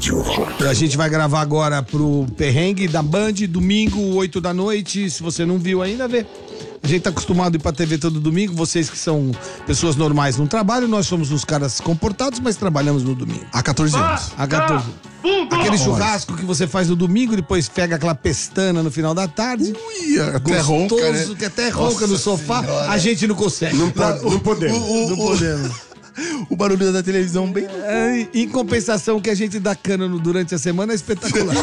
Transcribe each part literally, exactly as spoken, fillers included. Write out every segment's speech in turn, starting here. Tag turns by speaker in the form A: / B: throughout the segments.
A: rádio.
B: A gente vai gravar agora pro Perrengue da Band, domingo, oito da noite. Se você não viu ainda, vê. A gente tá acostumado a ir pra T V todo domingo. Vocês que são pessoas normais não trabalham. Nós somos uns caras comportados, mas trabalhamos no domingo.
C: Há catorze anos.
B: Há catorze. Aquele churrasco que você faz no domingo, depois pega aquela pestana no final da tarde.
C: Ui, até ronca, né?
B: Que até ronca no sofá.
C: Senhora.
B: A gente não consegue.
D: Não, pode, não podemos.
C: O, o,
B: Não
C: o,
B: podemos.
C: o barulho da televisão bem...
B: É, em compensação, o que a gente dá cana no- durante a semana é espetacular.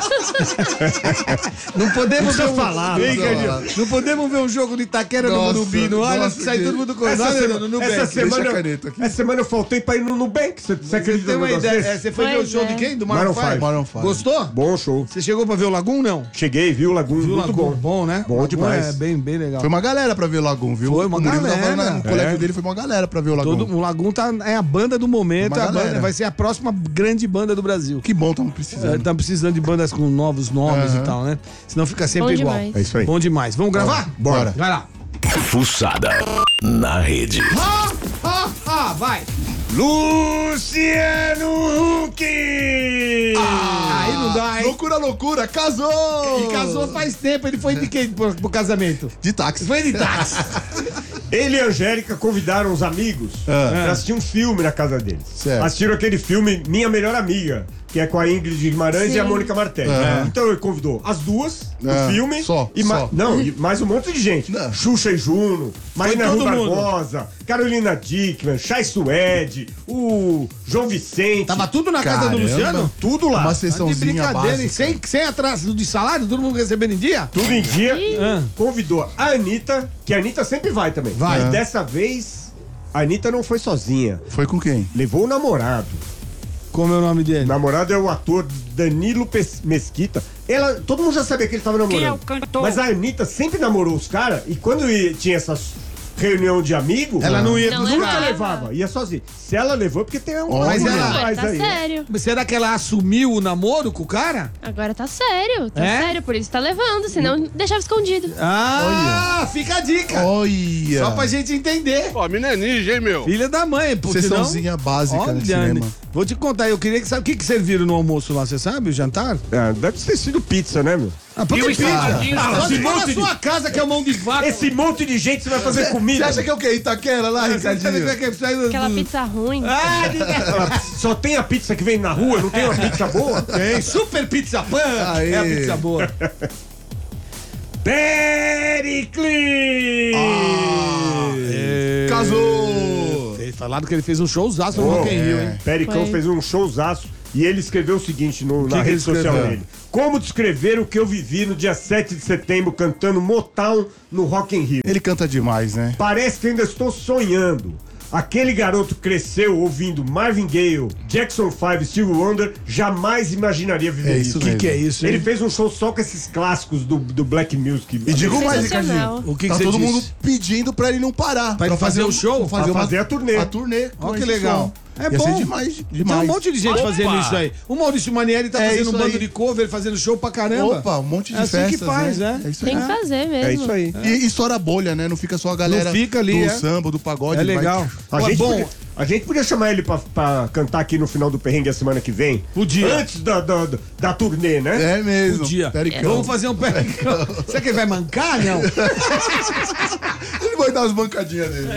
B: Não podemos ver um,
D: falar,
B: Vem,
C: não
B: Cardinho.
C: precisa
B: Não podemos ver um jogo de Itaquera no
C: Nossa,
B: Morumbi, não olha,
C: nossa,
B: sai
C: que-
B: todo mundo com
D: Essa,
B: olha,
D: sema-
B: no Nubank.
D: essa, semana,
C: Deixa a caneta aqui.
D: essa semana eu faltei pra ir no Nubank. Você, você
B: Você
D: acredita
B: tem
D: num
B: uma
D: negócio
B: ideia?
D: desse?
B: É, você foi ver o
E: Pois
B: show
E: é.
B: de quem? Do
D: Maroon
B: Maroon five?
D: five.
C: Maroon five.
B: Gostou?
D: Bom show.
B: Você chegou pra ver o Lagoon, não?
D: Cheguei, viu, Lagoon,
B: Viu o
D: muito
B: Lagoon?
D: bom.
B: Bom, né?
D: Bom
B: Lagoon
D: demais.
B: É bem, bem legal.
C: Foi uma galera pra ver o Lagoon, viu?
B: Foi uma
C: o Murilo
B: galera.
C: tava na- no colégio
D: É.
C: dele, foi uma galera pra ver o Lagoon.
B: Todo, o Lagoon tá, é a banda do momento,
C: Uma
B: é a banda,
C: galera.
B: vai ser a próxima grande banda do Brasil.
C: Que bom, estamos precisando.
B: Tá precisando de bandas com novos nomes
C: Aham.
B: e tal, né? Senão fica sempre
E: Bom
B: igual.
E: demais.
D: É isso aí.
B: Bom demais. Vamos gravar?
C: Bora.
B: Vai lá.
A: Fuçada na rede.
B: Ah, ah, ah, vai.
D: Luciano Huck!
B: Aí não dá, hein?
C: Loucura, loucura, casou!
B: E casou faz tempo, ele foi de quem pro, pro casamento?
C: De táxi.
B: Foi de táxi.
D: Ele e a Angélica convidaram os amigos pra assistir um filme na casa deles.
C: Certo.
D: Assistiram aquele filme Minha Melhor Amiga, que é com a Ingrid Guimarães
E: Sim.
D: e a Mônica Martelli.
C: É.
D: Então ele convidou as duas,
C: É.
D: o filme.
C: Só,
D: e ma-
C: só.
D: Não, e mais um monte de gente.
C: Não.
D: Xuxa e Juno, Marina
B: todo
D: Rui
B: mundo.
D: Barbosa, Carolina Dickman, Chay Suede, o João Vicente.
B: Tava tudo na casa do
C: Caramba.
B: Luciano?
D: tudo lá.
C: Uma
B: Tá de
C: sessãozinha
B: brincadeira, hein?
C: básica.
B: Sem, sem atraso de salário, todo mundo recebendo em dia?
D: Tudo em dia.
B: Ah.
D: Convidou a Anitta, que a Anitta sempre vai também.
B: Vai.
D: Mas
C: É.
D: dessa vez, a Anitta não foi sozinha.
C: Foi com quem?
D: Levou o namorado.
B: Como é o nome dele?
D: O namorado é o ator Danilo Pes- Mesquita. Ela, todo mundo já sabia que ele tava namorando.
E: Quem é o cantor?
D: Mas a Anitta sempre namorou os caras e quando ia- tinha essas reunião de amigos,
B: Ela não ia
E: Não
B: com os
D: nunca
E: levava.
B: caras.
D: levava, ia sozinha. Se ela levou, é porque tem um
C: Mas
D: mulher
B: ela-
D: a mais
E: Agora tá
D: aí. né?
E: sério.
B: Mas será que ela assumiu o namoro com o cara?
E: Agora tá sério. Tá
B: É?
E: sério, por isso tá levando, senão deixava escondido.
B: Ah, fica a dica.
C: Olha!
B: Só pra gente entender.
F: Pô, a mina é ninja, hein, meu?
B: Filha da mãe, porque senão...
C: Sessãozinha básica
B: Olha,
C: no cinema.
B: vou te contar, eu queria que sabe o que, que serviram no almoço lá, você sabe, o jantar?
D: É, deve ter sido pizza, né, meu?
B: Ah, por que pizza?
D: Ah,
B: Só
D: esse
B: se for na
D: monte de-
B: sua casa que é mão de vaca.
D: Esse monte de gente você vai fazer
C: Você
D: comida.
C: acha que é o quê? Itaquera lá,
B: Você sabe
C: Ricardinho?
B: como é que é? Sai do-
E: Aquela
B: do-
E: pizza ruim.
B: Ah, de-
D: Ela Só tem a pizza que vem na rua, não tem uma pizza boa?
B: Tem, super pizza pan.
C: Aê.
B: É a pizza boa.
D: Pericles!
B: É.
C: Casou!
B: Eles falaram que ele fez um showzaço no
D: Oh,
B: Rock in Rio,
C: é.
B: hein?
D: Pericão
E: Foi.
D: fez um showzaço e ele escreveu o seguinte no-
B: que
D: na
B: que
D: rede
B: ele
D: social
B: escreveu?
D: dele. Como descrever o que eu vivi no dia sete de setembro cantando Motown no Rock in Rio?
C: Ele canta demais, né?
D: Parece que ainda estou sonhando. Aquele garoto cresceu ouvindo Marvin Gaye, Jackson five, Stevie Wonder, jamais imaginaria viver
C: É
D: isso.
C: isso
B: O que,
C: mesmo.
B: que é isso, hein?
D: Ele fez um show só com esses clássicos do, do Black Music.
C: E digo mais,
E: Sensacional.
C: Ricardinho.
B: O que
C: tá
B: que você
C: todo
B: disse?
C: mundo pedindo pra ele não parar.
B: Pra ele fazer o show?
C: Pra fazer,
D: Pra
C: uma-
D: fazer a turnê.
C: A turnê. com
B: Olha que
C: esse
B: legal.
C: som.
B: É
C: Ia
B: bom.
C: ser demais, demais.
B: Tem um monte de gente
F: Opa!
B: fazendo isso aí. O Maurício Manieri tá
C: É
B: fazendo
C: isso
B: um bando
C: aí.
B: de cover, fazendo show pra caramba.
C: Opa, um monte de
B: É assim
C: festas,
B: que faz,
C: né?
B: né?
C: É isso
E: Tem
C: aí.
E: que fazer mesmo.
D: É isso aí.
C: E, e estoura a bolha, né? Não fica só a galera
B: Não fica ali,
C: do
B: é.
C: samba, do pagode.
B: É
C: vai-
B: legal.
D: A
B: Pô,
D: gente,
B: bom,
D: podia, a gente podia chamar ele pra, pra cantar aqui no final do Perrengue a semana que vem.
B: Podia.
D: Antes da, da, da, da turnê, né?
C: É mesmo.
B: Podia.
C: Pericão.
B: Vamos fazer um pericão. Será que ele vai mancar, não?
C: Ele vai dar as bancadinhas dele.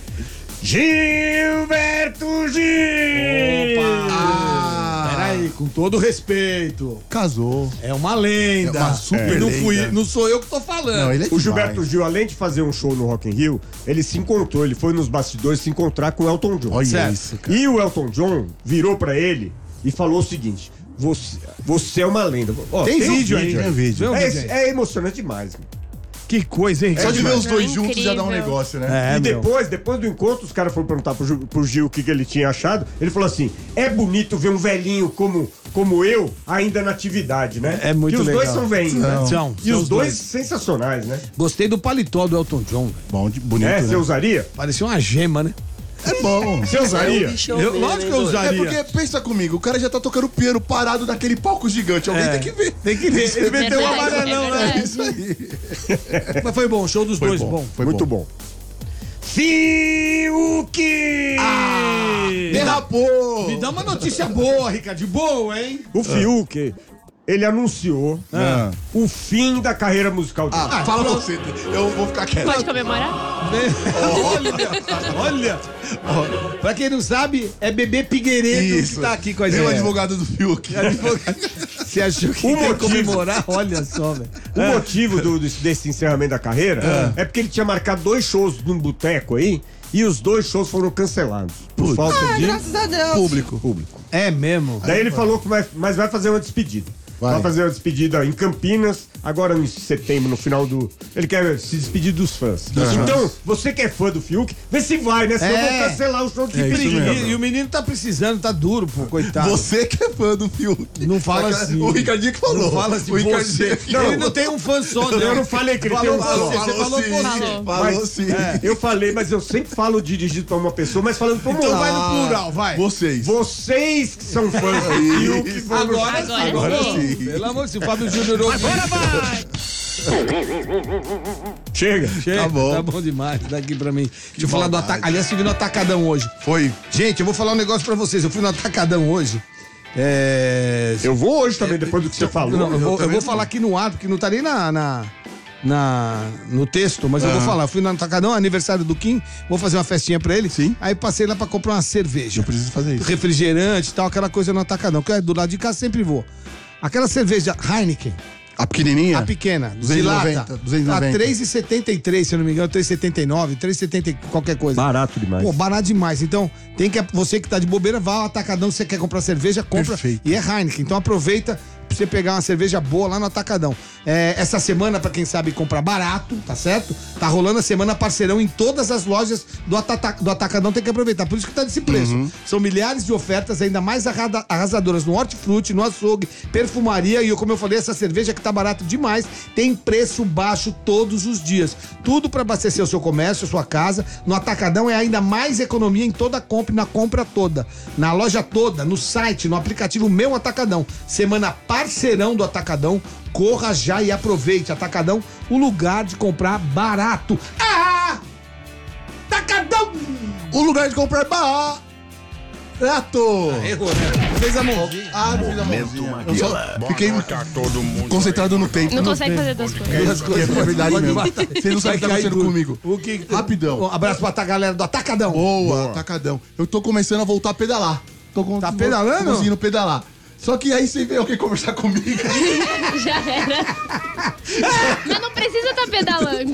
D: Gilberto Gil!
B: Ah, peraí, com todo respeito.
C: Casou.
B: É uma lenda.
C: É uma super
B: E não,
C: lenda.
B: fui, não sou eu que tô falando.
C: Não, ele é
D: O
C: demais.
D: Gilberto Gil, além de fazer um show no Rock in Rio, ele se encontrou, ele foi nos bastidores se encontrar com o Elton John.
C: Olha
B: Certo.
C: isso, cara.
D: E o Elton John virou pra ele e falou o seguinte: Você, você é uma lenda. Ó,
B: Tem,
D: um
B: vídeo aí.
C: tem vídeo.
B: Vê um
D: É,
B: vídeo aí.
D: é emocionante demais. Meu.
B: Que coisa, hein?
C: Só de ver os
E: Não,
C: dois juntos já dá um
E: incrível.
C: negócio, né?
B: É,
D: e
B: meu.
D: depois, depois do encontro, os caras foram perguntar pro, Gil- pro Gil o que, que ele tinha achado. Ele falou assim: é bonito ver um velhinho como, como eu ainda na atividade, né?
B: É muito
D: E os
B: legal.
D: dois são velhinhos, né?
B: São,
D: E
B: são
D: os
B: os
D: dois,
B: dois.
D: sensacionais, né?
B: Gostei do paletó do Elton John. velho.
C: Bom, de, bonito,
D: É,
C: né?
D: você usaria?
B: Parecia uma gema, né?
C: É bom.
D: Você usaria?
B: Eu, lógico que eu
C: É
B: usaria.
C: porque, pensa comigo, o cara já tá tocando piano parado naquele palco gigante. Alguém
B: É.
C: tem que ver.
B: Tem que ver. Ele meteu um
E: verdade,
B: amarelão,
E: é
B: né?
E: verdade.
C: É isso aí.
B: Mas foi bom, show dos
C: Foi
B: dois,
C: bom.
B: bom.
C: Foi
D: Muito
C: bom.
D: bom. Fiuk!
C: Ah, derrapou!
B: Me dá uma notícia boa, Ricardo. Boa, hein?
D: O Fiuk, ele anunciou
C: Ah.
D: o fim da carreira musical dele.
C: Ah, fala você, eu vou ficar quieto.
E: Pode comemorar?
B: Olha, olha. Pra quem não sabe, é Bebê Pigueiredo
C: Isso.
B: que tá aqui com a
C: Ele é o
B: gente.
C: advogado do Fiuk.
B: Você achou que
D: O
B: ia
D: motivo-
B: comemorar? Olha só, velho.
D: O motivo do- desse, desse encerramento da carreira é porque ele tinha marcado dois shows num boteco aí e os dois shows foram cancelados. Por falta de
F: Graças a Deus.
C: Público.
D: público.
B: É mesmo?
D: Daí ele falou que vai, mas vai fazer uma despedida. Vai.
C: Vai.
D: fazer uma despedida em Campinas, agora em setembro, no final do. Ele quer se despedir dos fãs. Então, você que é fã do Fiuk, vê se vai, né? Senão
B: É.
D: vão cancelar o show de
C: É isso
D: despedida.
C: mesmo.
B: E, e o menino tá precisando, tá duro, pô, coitado.
C: Você que é fã do Fiuk.
B: Não fala
C: Aquela-
B: assim.
C: O Ricardinho que falou.
B: Não fala assim,
C: o Ricardinho.
B: você. Ele não tem um fã só, não.
D: Eu não falei que ele tem
B: Falou
D: um só.
B: você, você falou
C: sim.
B: você.
E: Falou.
C: Falou
D: Mas-
C: sim.
D: Eu falei, mas eu sempre falo dirigido pra uma pessoa, mas falando pra uma
B: Então
D: outra.
B: vai no plural, vai.
C: Vocês.
D: Vocês que são fãs do Fiuk vão no
B: Agora,
E: Agora
B: agora
E: sim.
B: sim. Pelo amor de Deus, o Fábio Júnior ouve.
E: Agora vai!
D: Chega.
B: Chega,
C: Tá bom.
B: Tá bom demais daqui pra mim. Deixa eu falar do ataque. Aliás, estive no Atacadão hoje.
C: Foi.
B: Gente, eu vou falar um negócio pra vocês. Eu fui no Atacadão hoje. É.
D: Eu vou hoje também, depois do que você falou.
B: Não, eu vou, eu
C: também
B: vou
C: vou.
B: falar aqui no ar, porque não tá nem na, na, na- no texto, mas eu vou falar. Eu fui no Atacadão, aniversário do Kim, vou fazer uma festinha pra ele.
C: Sim.
B: Aí passei lá pra comprar uma cerveja.
C: Eu preciso fazer isso.
B: Refrigerante e tal, aquela coisa no Atacadão, que é do lado de casa sempre vou. Aquela cerveja Heineken,
C: A pequenininha?
B: a pequena,
C: duzentos e noventa,
B: de lata,
C: duzentos e
B: tá
C: noventa.
B: três reais e setenta e três, se eu não me engano, três reais e setenta e nove, três reais e setenta e qualquer coisa.
D: Barato demais.
B: Pô, barato demais. Então, tem que você que tá de bobeira, vá ao Atacadão, se você quer comprar cerveja, compra.
C: Perfeito.
B: E é Heineken. Então aproveita pra você pegar uma cerveja boa lá no Atacadão. É, essa semana, pra quem sabe comprar barato, tá certo? Tá rolando a semana parceirão em todas as lojas do, Atata, do Atacadão, tem que aproveitar. Por isso que tá desse preço.
C: Uhum.
B: São milhares de ofertas ainda mais arrada- arrasadoras no hortifruti, no açougue, perfumaria e, como eu falei, essa cerveja que tá barato demais, tem preço baixo todos os dias. Tudo pra abastecer o seu comércio, a sua casa. No Atacadão é ainda mais economia em toda a compra e na compra toda. Na loja toda, no site, no aplicativo Meu Atacadão. Semana parceirão do Atacadão. Corra já e aproveite. Atacadão, o lugar de comprar barato. Ah! Atacadão!
C: O lugar de comprar é barato.
B: Errou, né? Fez a mãozinha.
C: Ah, não fiz a mãozinha. Eu só fiquei concentrado no tempo.
E: Não consegue fazer duas coisas.
B: Duas coisas.
C: É verdade
B: Pode
C: mesmo.
B: matar.
C: Vocês não sabem o que tá
B: Vai cair
C: acontecendo
B: duro.
C: comigo.
B: O que...
C: Rapidão.
B: Um abraço pra galera do Atacadão.
C: Boa, Atacadão. Eu tô começando a voltar a pedalar. Tô com,
B: Tá pedalando?
C: Tô conseguindo pedalar. Só que aí você veio alguém conversar comigo.
E: Já era. Mas não precisa estar pedalando.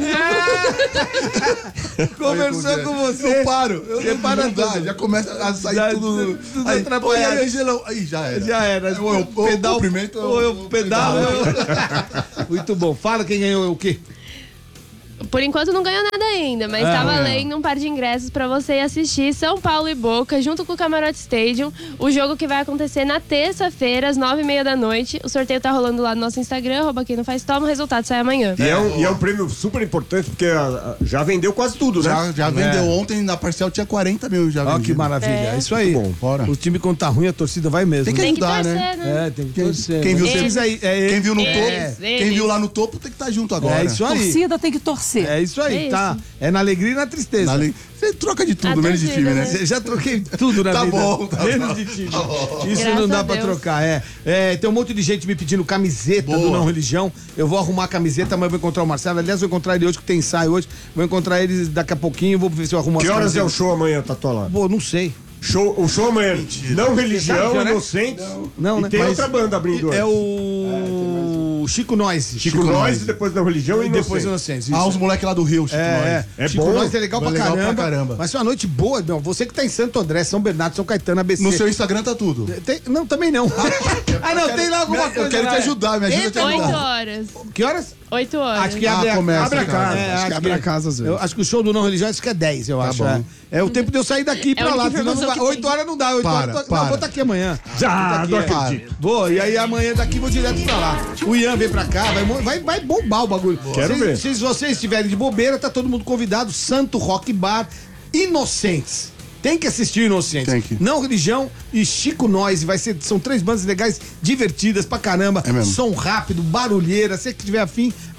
B: Conversou com você.
C: Eu paro. Eu
B: Você
C: não,
B: para
C: não dá,
B: tudo.
C: Já começa a sair
B: Já-
C: tudo.
B: tudo
C: aí,
B: atrapalhado.
C: Oi, aí, Angelão. Aí já era.
B: Já era.
C: Ou eu, ou
B: pedal,
C: eu cumprimento,
B: ou eu
C: ou
B: pedalo.
C: pedalo.
B: eu- Muito bom. Fala quem ganhou o quê?
E: Por enquanto não ganhou nada ainda, mas
B: Ah,
E: tá
B: é.
E: valendo um par de ingressos pra você ir assistir São Paulo e Boca, junto com o Camarote Stadium. O jogo que vai acontecer na terça-feira, às nove e meia da noite. O sorteio tá rolando lá no nosso Instagram, arroba quem não faz toma, o resultado sai amanhã.
D: E é, um, e é um prêmio super importante, porque ah, ah, já vendeu quase tudo, né?
C: Já, já vendeu ontem, na parcial tinha quarenta mil já
B: Olha que
C: vendido.
B: maravilha. É,
E: É.
B: isso aí.
C: Bom, bora.
B: O time, quando tá ruim, a torcida vai mesmo.
C: Tem que
B: né?
E: Tem que
C: ajudar,
E: torcer,
C: né?
E: né?
B: É, tem que
C: Quem-
B: torcer.
C: quem viu
B: Mas
C: sempre-
B: vocês aí, é,
C: Quem viu no
E: Eles,
C: topo,
E: eles.
C: quem viu lá no topo tem que estar junto agora.
B: É isso aí.
F: Torcida tem que torcer.
B: É isso aí,
E: É
B: tá? É na alegria e na tristeza.
C: Na lei- Você troca de tudo,
E: A
C: menos de
E: torcida,
C: time, né?
E: né?
B: Cê- Já troquei tudo na
C: Tá
B: vida.
C: bom, tá
B: Menos
C: bom.
B: de time.
C: Tá bom.
B: Isso
E: Graças
B: não dá
E: a
B: pra
E: Deus.
B: trocar, é. É, tem um monte de gente me pedindo camiseta
C: Boa.
B: do Não Religião. Eu vou arrumar a camiseta, mas eu vou encontrar o Marcelo. Aliás, eu vou encontrar ele hoje, que tem ensaio hoje. Vou encontrar ele daqui a pouquinho, vou ver se eu arrumo
D: Que
B: as
D: horas é o
B: camisetas.
D: show amanhã, Tatuá?
B: Pô, não sei.
D: Show, o show amanhã. Não
B: sabe
D: religião,
B: que hora é?
D: inocentes.
B: Não,
D: e
B: né?
D: tem
B: Mas-
D: outra banda abrindo
B: É
D: antes.
B: o Chico Noise.
D: Chico,
C: Chico
D: Nós
C: Noise.
D: e depois não religião e
B: E depois
D: inocentes.
B: Inocentes.
C: Ah,
B: isso.
C: os moleques lá do Rio, Chico
B: É,
C: Nós.
D: É
B: Chico
D: bom?
B: Noise é legal,
C: É
B: pra,
C: legal pra
B: caramba,
C: caramba.
B: Vai ser uma noite boa, meu. Você que tá em Santo André, São Bernardo, São Caetano, A B C.
C: No seu Instagram tá tudo.
B: Tem- não, também não. ah, não, tem lá alguma
C: Eu
B: coisa.
C: quero
B: lá,
C: te
B: é.
C: ajudar, me ajuda a te
B: Entra-
E: Oito
C: ajudar.
E: horas.
B: Que horas?
E: Oito horas.
B: Acho que
C: Ah,
B: abre, a,
C: começa,
B: abre a
C: cara.
B: casa.
C: Acho que
B: acho
C: abre a casa, às vezes.
B: Eu acho que o show do Não Religioso acho que é dez, eu acho.
C: bom.
B: É. É o tempo de eu sair daqui
E: É
B: pra
E: a
B: lá.
E: única
B: Senão não
E: informação
B: vai.
E: que
B: Oito
E: tem.
B: horas não dá. Oito
C: Para,
B: horas. Tô, não,
C: para.
B: vou estar aqui amanhã.
D: Já, não
B: Vou tá aqui,
D: acredito.
B: é. Vou, e aí amanhã daqui vou direto pra lá. O Ian vem pra cá, vai, vai, vai bombar o bagulho.
D: Quero
B: se,
D: ver.
B: Se vocês estiverem de bobeira, tá todo mundo convidado. Santo Rock Bar, Inocentes. Tem que assistir Inocentes.
C: Tem que.
B: Não Religião e Chico Noise. Vai ser, são três bandas legais, divertidas pra caramba.
C: É mesmo.
B: Som rápido, barulheira. Você que tiver afim,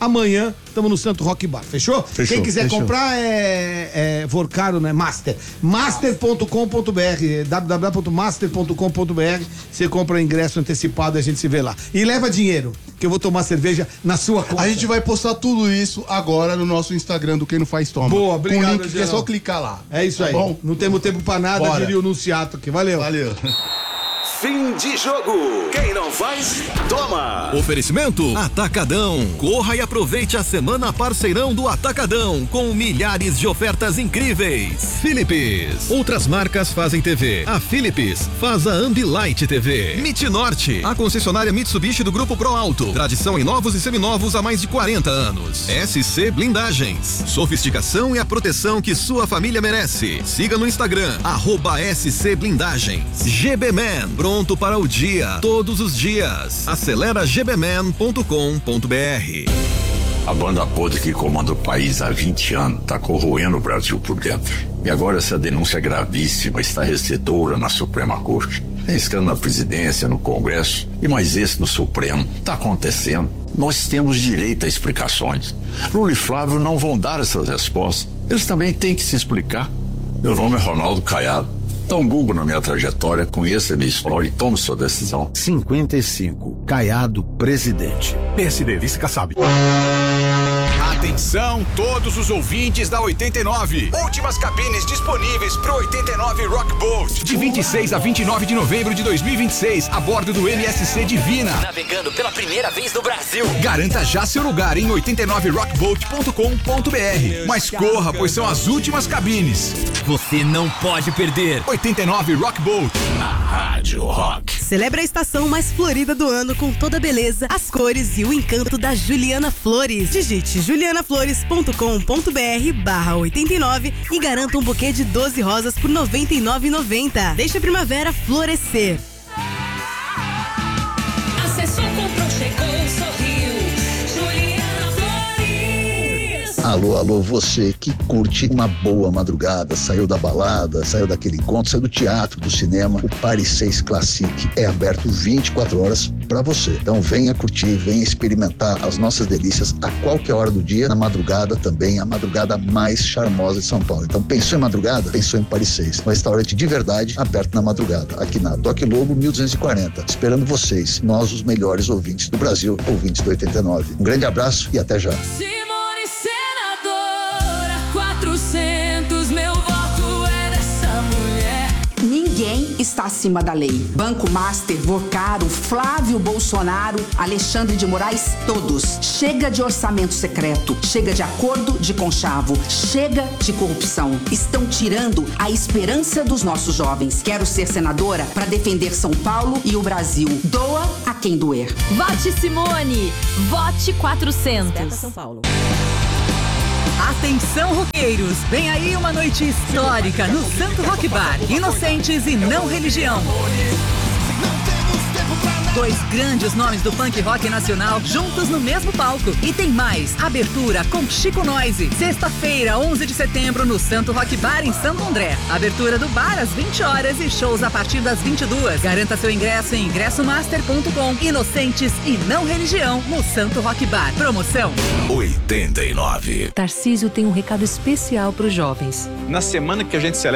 B: Amanhã estamos no Santo Rock Bar, fechou?
C: Fechou,
B: Quem quiser
C: fechou.
B: comprar é, é Vorcaro, né? Master. master ponto com ponto b r, w w w ponto master ponto com ponto b r. Você compra ingresso antecipado e a gente se vê lá. E leva dinheiro, que eu vou tomar cerveja na sua conta.
C: A gente vai postar tudo isso agora no nosso Instagram do Quem Não Faz Toma.
B: Boa, obrigado,
C: Com o link que é
B: Geraldo.
C: só clicar lá.
B: É isso aí.
C: Tá bom?
B: Não temos tempo pra nada,
C: Bora.
B: diria o Nunciato aqui. Valeu.
C: Valeu.
A: Fim de jogo. Quem não faz, toma.
F: Oferecimento Atacadão. Corra e aproveite a semana parceirão do Atacadão com milhares de ofertas incríveis. Philips. Outras marcas fazem T V. A Philips faz a Ambilight T V. Mitnorte. A concessionária Mitsubishi do Grupo Pro Alto. Tradição em novos e seminovos há mais de quarenta anos. S C Blindagens. Sofisticação e a proteção que sua família merece. Siga no Instagram, arroba S C Blindagens. G B Man. Pronto para o dia, todos os dias. Acelera g b man ponto com ponto b r.
G: A banda podre que comanda o país há vinte anos está corroendo o Brasil por dentro. E agora essa denúncia gravíssima está recedora na Suprema Corte. Tem escândalo na presidência, no Congresso e mais esse no Supremo. Está acontecendo. Nós temos direito a explicações. Lula e Flávio não vão dar essas respostas. Eles também têm que se explicar. Meu nome é Ronaldo Caiado. Dá um Google na minha trajetória, conheça a minha história e tome sua decisão.
H: cinquenta e cinco, Caiado, presidente.
F: P S D, vice Kassab.
I: Atenção, todos os ouvintes da oitenta e nove. Últimas cabines disponíveis pro oitenta e nove Rock Boat. De vinte e seis a vinte e nove de novembro de dois mil e vinte e seis, a bordo do M S C Divina.
J: Navegando pela primeira vez no Brasil.
I: Garanta já seu lugar em oitenta e nove rock boat ponto com ponto b r. Mas corra, pois são as últimas cabines.
J: Você não pode perder.
I: oitenta e nove Rock Boat.
A: Na Rádio Rock.
K: Celebra a estação mais florida do ano com toda a beleza, as cores e o encanto da Juliana Flores. Digite juliana flores ponto com ponto b r barra oitenta e nove e garanta um buquê de doze rosas por noventa e nove reais e noventa centavos. Deixa a primavera florescer.
L: Acessou, comprou, chegou, sorriu. Juliana Flores.
H: Alô, alô, você que curte uma boa madrugada, saiu da balada, saiu daquele encontro, saiu do teatro, do cinema, o Paris seis Classic é aberto vinte e quatro horas para você. Então venha curtir, venha experimentar as nossas delícias a qualquer hora do dia, na madrugada também, a madrugada mais charmosa de São Paulo. Então pensou em madrugada? Pensou em Paris seis, um restaurante de verdade aberto na madrugada, aqui na Doc Lobo mil duzentos e quarenta, esperando vocês, nós os melhores ouvintes do Brasil, ouvintes do oitenta e nove. Um grande abraço e até já.
L: Simone Senadora, quatrocentos, meu voto é dessa mulher.
M: Ninguém está acima da lei. Banco Master, Vorcaro, Flávio Bolsonaro, Alexandre de Moraes, todos. Chega de orçamento secreto, chega de acordo de conchavo, chega de corrupção. Estão tirando a esperança dos nossos jovens. Quero ser senadora para defender São Paulo e o Brasil. Doa a quem doer.
N: Vote Simone, vote quatrocentos.
K: São Paulo.
O: Atenção, roqueiros! Vem aí uma noite histórica no Santo Rock Bar. Inocentes e não religião. Dois grandes nomes do punk rock nacional juntos no mesmo palco. E tem mais, abertura com Chico Noise. Sexta-feira, onze de setembro, no Santo Rock Bar, em Santo André. Abertura do bar às vinte horas e shows a partir das vinte e duas. Garanta seu ingresso em ingresso master ponto com. Inocentes e não religião no Santo Rock Bar. Promoção
A: oitenta e nove.
P: Tarcísio tem um recado especial para os jovens.
Q: Na semana que a gente celebra